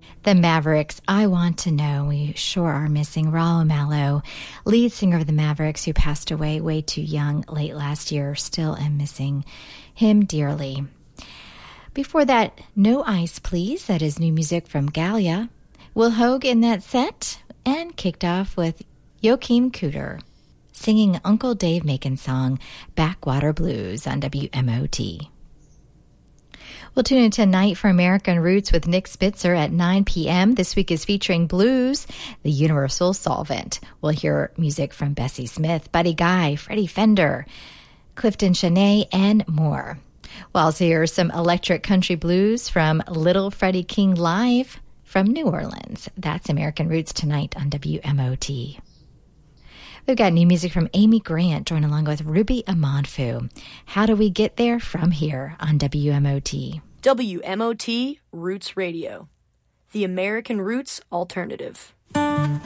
The Mavericks, I Want to Know. We sure are missing Raul Malo, lead singer of the Mavericks, who passed away way too young late last year. Still am missing him dearly. Before that, No Ice Please. That is new music from Galia. Will Hogue in that set, and kicked off with Joachim Cooter singing Uncle Dave Macon's song Backwater Blues on WMOT. We'll tune in tonight for American Roots with Nick Spitzer at 9 p.m. This week is featuring Blues, the Universal Solvent. We'll hear music from Bessie Smith, Buddy Guy, Freddie Fender, Clifton Chene, and more. We'll also hear some electric country blues from Little Freddie King live from New Orleans. That's American Roots tonight on WMOT. We've got new music from Amy Grant, joined along with Ruby Amanfu. How do we get there from here on WMOT? WMOT Roots Radio, the American Roots Alternative.